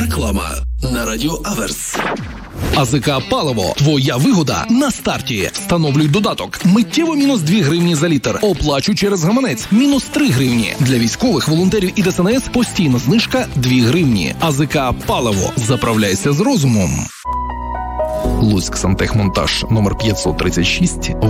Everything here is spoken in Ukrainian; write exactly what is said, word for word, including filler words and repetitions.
Реклама на Радіо Аверс. АЗК «Паливо». Твоя вигода на старті. Встановлюй додаток. Миттєво мінус дві гривні за літр. Оплачу через гаманець. Мінус три гривні. Для військових, волонтерів і ДСНС постійна знижка дві гривні. АЗК «Паливо». Заправляйся з розумом. Луцьк Сантехмонтаж номер п'ятсот тридцять шість.